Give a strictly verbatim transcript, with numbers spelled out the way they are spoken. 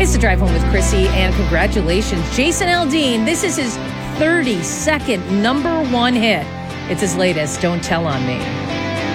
It's the Drive Home with Chrissy, and congratulations, Jason Aldean. This is his thirty-second number one hit. It's his latest, Don't Tell on Me.